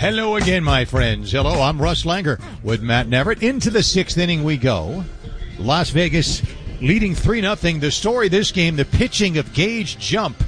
Hello again, my friends. Hello, I'm Russ Langer with Matt Neverett. Into the sixth inning we go. Las Vegas leading 3-0. The story of this game, the pitching of Gage Jump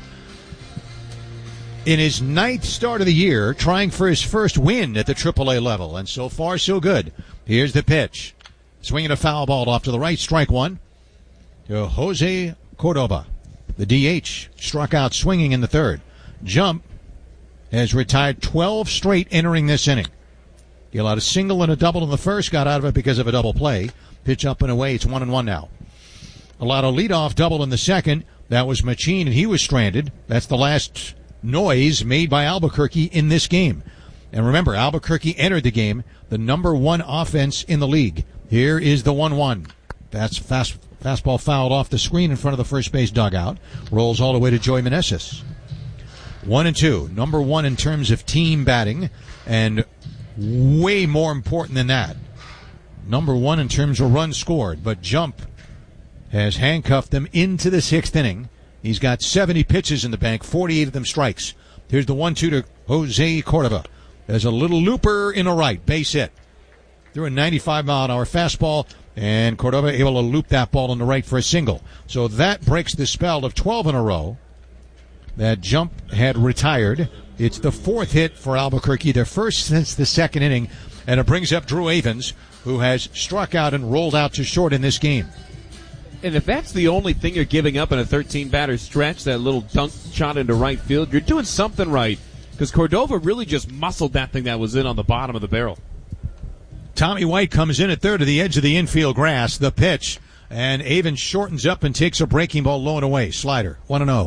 in his ninth start of the year, trying for his first win at the AAA level. And so far, so good. Here's the pitch. Swinging a foul ball off to the right, strike one. To Jose Cordova. The DH struck out swinging in the third. Jump has retired 12 straight entering this inning. He allowed a single and a double in the first, got out of it because of a double play. Pitch up and away, it's 1-1 now. Allowed a leadoff double in the second. That was Machine, and he was stranded. That's the last noise made by Albuquerque in this game. And remember, Albuquerque entered the game the number one offense in the league. Here is the 1-1. That's fastball fouled off the screen in front of the first base dugout. Rolls all the way to Joey Meneses. 1-2. Number one in terms of team batting, and way more important than that, number one in terms of runs scored. But Jump has handcuffed them into the sixth inning. He's got 70 pitches in the bank, 48 of them strikes. Here's the 1-2 to Jose Cordova. There's a little looper in a right, base hit. Threw a 95-mile-an-hour fastball, and Cordova able to loop that ball in the right for a single. So that breaks the spell of 12 in a row that Jump had retired. It's the fourth hit for Albuquerque, their first since the second inning, and it brings up Drew Avens, who has struck out and rolled out to short in this game. And if that's the only thing you're giving up in a 13-batter stretch, that little dunk shot into right field, you're doing something right, because Cordova really just muscled that thing that was in on the bottom of the barrel. Tommy White comes in at third to the edge of the infield grass. The pitch, and Avens shortens up and takes a breaking ball low and away. Slider, 1-0.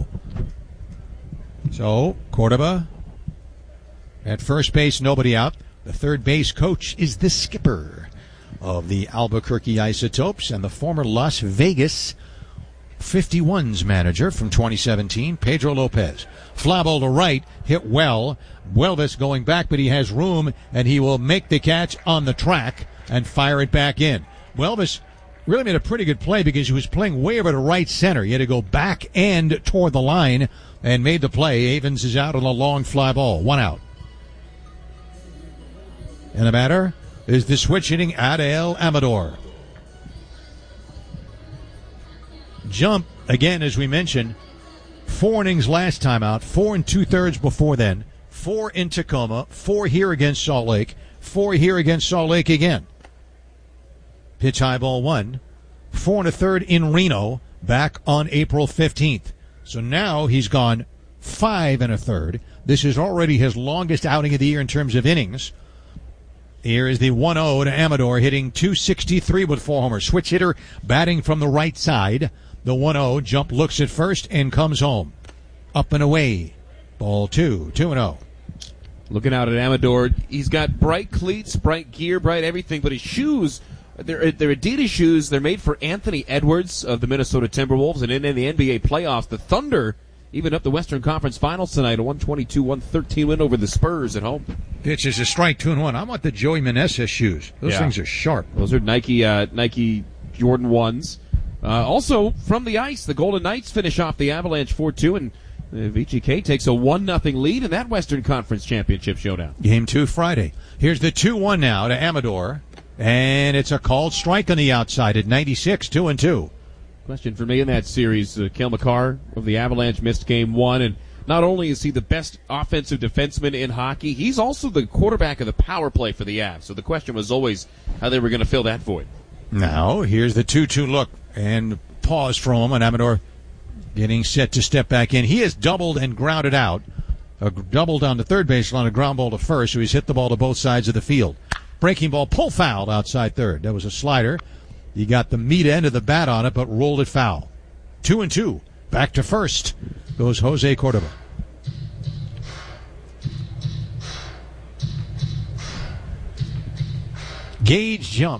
So, Cordova at first base, nobody out. The third base coach is the skipper of the Albuquerque Isotopes and the former Las Vegas 51s manager from 2017, Pedro Lopez. Fly ball to right, hit well. Welvis going back, but he has room, and he will make the catch on the track and fire it back in. Welvis really made a pretty good play because he was playing way over to right center. He had to go back and toward the line and made the play. Avens is out on a long fly ball. One out. And the batter is the switch hitting Adael Amador. Jump, again, as we mentioned, 4 innings last time out, 4 2/3 before then, 4 in Tacoma, 4 here against Salt Lake, 4 here against Salt Lake again. Pitch high ball 1, 4 1/3 in Reno back on April 15th. So now he's gone 5 1/3. This is already his longest outing of the year in terms of innings. Here is the 1-0 to Amador, hitting .263 with 4 homers. Switch hitter batting from the right side. The 1-0, Jump looks at first and comes home. Up and away. Ball 2, 2-0. Looking out at Amador, he's got bright cleats, bright gear, bright everything, but his shoes, they're Adidas shoes. They're made for Anthony Edwards of the Minnesota Timberwolves, and in the NBA playoffs, the Thunder even up the Western Conference Finals tonight, a 122-113 win over the Spurs at home. Pitch is a strike, 2-1. I want the Joey Meneses shoes. Those things are sharp. Those are Nike Jordan 1s. Also, from the ice, the Golden Knights finish off the Avalanche 4-2, and VGK takes a 1-0 lead in that Western Conference Championship showdown. Game 2 Friday. Here's the 2-1 now to Amador, and it's a called strike on the outside at 96, 2-2. Question for me in that series, Cale Makar of the Avalanche missed game 1, and not only is he the best offensive defenseman in hockey, he's also the quarterback of the power play for the Avs. So the question was always how they were going to fill that void. Now, here's the 2-2 look, and pause for a moment. Amador getting set to step back in. He has doubled and grounded out. A double down to third baseline, a ground ball to first, so he's hit the ball to both sides of the field. Breaking ball, pull fouled outside third. That was a slider. He got the meat end of the bat on it, but rolled it foul. 2-2. Back to first goes Jose Cordova. Gage Jump.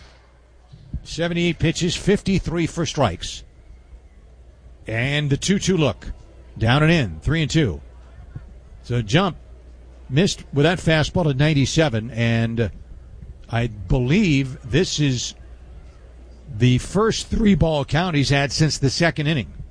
78 pitches, 53 for strikes. And the 2-2 look. Down and in, 3-2. So Jump missed with that fastball at 97, and I believe this is the first 3-ball count he's had since the second inning.